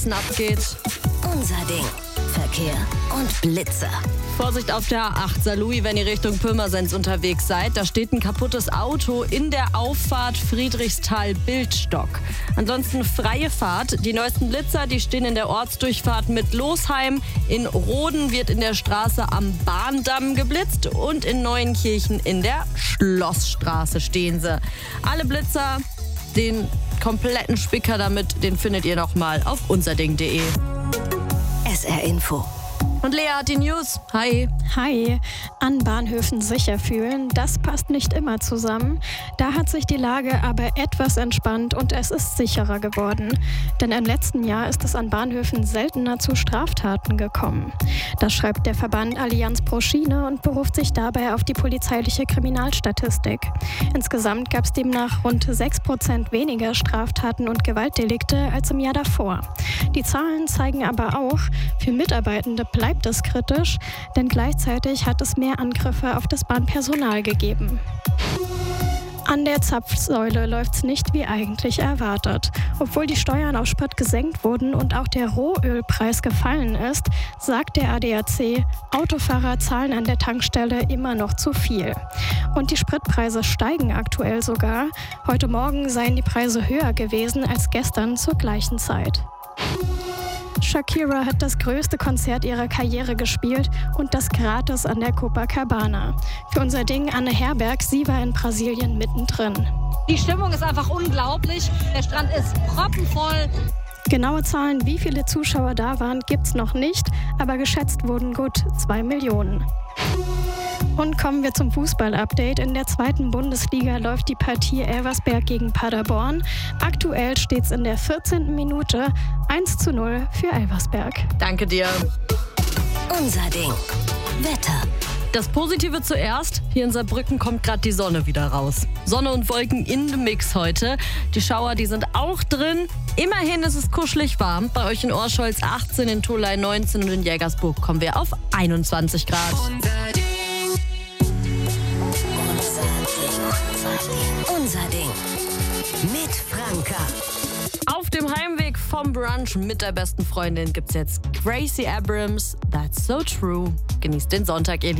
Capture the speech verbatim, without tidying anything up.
abgeht. Unser Ding. Verkehr und Blitzer. Vorsicht auf der A acht, Saarlouis, wenn ihr Richtung Pirmasens unterwegs seid. Da steht ein kaputtes Auto in der Auffahrt Friedrichsthal-Bildstock. Ansonsten freie Fahrt. Die neuesten Blitzer, die stehen in der Ortsdurchfahrt mit Losheim. In Roden wird in der Straße am Bahndamm geblitzt und in Neuenkirchen in der Schlossstraße stehen sie. Alle Blitzer, den kompletten Spicker damit, den findet ihr nochmal auf unserding punkt de. S R Info. Und Lea hat die News. Hi. Hi. An Bahnhöfen sicher fühlen, das passt nicht immer zusammen. Da hat sich die Lage aber etwas entspannt und es ist sicherer geworden. Denn im letzten Jahr ist es an Bahnhöfen seltener zu Straftaten gekommen. Das schreibt der Verband Allianz pro Schiene und beruft sich dabei auf die polizeiliche Kriminalstatistik. Insgesamt gab es demnach rund sechs Prozent weniger Straftaten und Gewaltdelikte als im Jahr davor. Die Zahlen zeigen aber auch, für Mitarbeitende bleibt es kritisch, denn gleichzeitig hat es mehr Angriffe auf das Bahnpersonal gegeben. An der Zapfsäule läuft es nicht wie eigentlich erwartet. Obwohl die Steuern auf Sprit gesenkt wurden und auch der Rohölpreis gefallen ist, sagt der A D A C, Autofahrer zahlen an der Tankstelle immer noch zu viel. Und die Spritpreise steigen aktuell sogar. Heute Morgen seien die Preise höher gewesen als gestern zur gleichen Zeit. Shakira hat das größte Konzert ihrer Karriere gespielt und das gratis an der Copacabana. Für unser Ding Anne Herberg, sie war in Brasilien mittendrin. Die Stimmung ist einfach unglaublich. Der Strand ist proppenvoll. Genaue Zahlen, wie viele Zuschauer da waren, gibt's noch nicht, aber geschätzt wurden gut zwei Millionen. Und kommen wir zum Fußball-Update. In der zweiten Bundesliga läuft die Partie Elversberg gegen Paderborn. Aktuell steht es in der vierzehnten Minute eins zu null für Elversberg. Danke dir. Unser Ding. Wetter. Das Positive zuerst. Hier in Saarbrücken kommt gerade die Sonne wieder raus. Sonne und Wolken in the Mix heute. Die Schauer, die sind auch drin. Immerhin ist es kuschelig warm. Bei euch in Orscholz achtzehn, in Tholey neunzehn und in Jägersburg kommen wir auf einundzwanzig Grad. Unser Ding. Unser Ding. Mit Franka. Auf dem Heimweg vom Brunch mit der besten Freundin gibt's jetzt Gracie Abrams. That's so true. Genießt den Sonntag, ihr Lieben.